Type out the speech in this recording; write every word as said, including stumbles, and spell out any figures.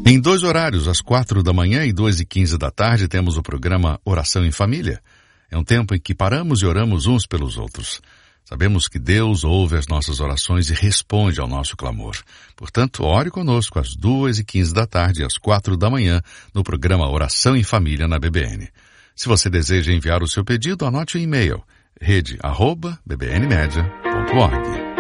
Em dois horários, às quatro da manhã e duas e quinze da tarde, temos o programa Oração em Família. É um tempo em que paramos e oramos uns pelos outros. Sabemos que Deus ouve as nossas orações e responde ao nosso clamor. Portanto, ore conosco às duas e quinze da tarde e às quatro da manhã no programa Oração em Família na B B N. Se você deseja enviar o seu pedido, anote o e-mail rede arroba b b n media ponto org.